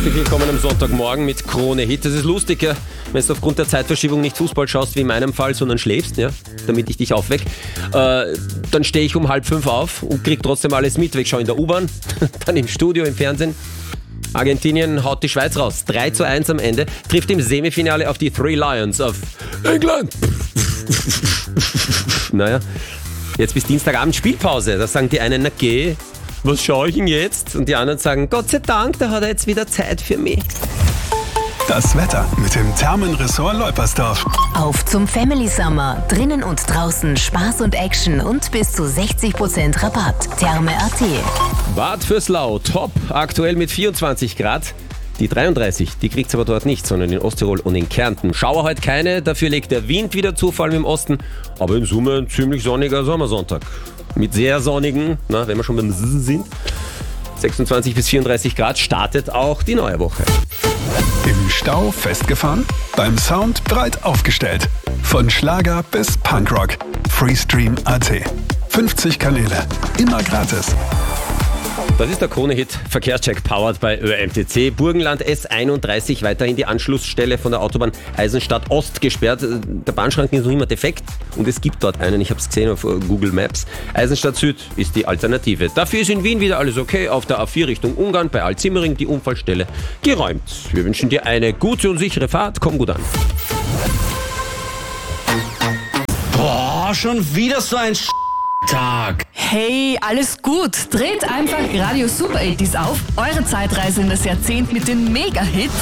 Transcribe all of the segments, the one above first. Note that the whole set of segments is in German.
Willkommen am Sonntagmorgen mit Krone Hit. Das ist lustig, ja, wenn du aufgrund der Zeitverschiebung nicht Fußball schaust, wie in meinem Fall, sondern schläfst, ja, damit ich dich aufweck. Dann stehe ich um 4:30 auf und krieg trotzdem alles mit. Ich schaue in der U-Bahn, dann im Studio, im Fernsehen. Argentinien haut die Schweiz raus. 3:1 am Ende. Trifft im Semifinale auf die Three Lions of England. Naja, jetzt bis Dienstagabend Spielpause. Da sagen die einen, na geh, was schaue ich denn jetzt? Und die anderen sagen, Gott sei Dank, da hat er jetzt wieder Zeit für mich. Das Wetter mit dem Thermenressort Leupersdorf. Auf zum Family Summer. Drinnen und draußen Spaß und Action und bis zu 60% Rabatt. Therme.at. Bad Vöslau, top, aktuell mit 24 Grad. Die 33, die kriegt's aber dort nicht, sondern in Osttirol und in Kärnten. Schauer heute keine, dafür legt der Wind wieder zu, vor allem im Osten. Aber im Summe ein ziemlich sonniger Sommersonntag. Mit sehr sonnigen, wenn wir schon beim sind, 26 bis 34 Grad startet auch die neue Woche. Im Stau festgefahren? Beim Sound breit aufgestellt. Von Schlager bis Punkrock. Freestream.at. 50 Kanäle. Immer gratis. Das ist der Krone-Hit Verkehrscheck powered bei ÖMTC. Burgenland S31 weiterhin die Anschlussstelle von der Autobahn Eisenstadt Ost gesperrt. Der Bahnschrank ist noch immer defekt und es gibt dort einen. Ich habe es gesehen auf Google Maps. Eisenstadt Süd ist die Alternative. Dafür ist in Wien wieder alles okay. Auf der A4 Richtung Ungarn bei Altsimmering die Unfallstelle geräumt. Wir wünschen dir eine gute und sichere Fahrt. Komm gut an. Boah, schon wieder so ein Tag. Hey, alles gut. Dreht einfach Radio Super 80s auf. Eure Zeitreise in das Jahrzehnt mit den Mega-Hits.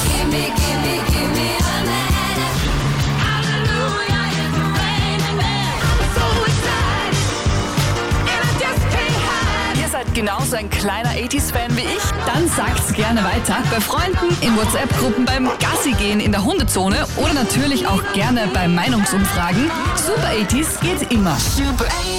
Ihr seid genauso ein kleiner 80s-Fan wie ich? Dann sagt's gerne weiter. Bei Freunden, in WhatsApp-Gruppen, beim Gassi-Gehen in der Hundezone oder natürlich auch gerne bei Meinungsumfragen. Super 80s geht immer.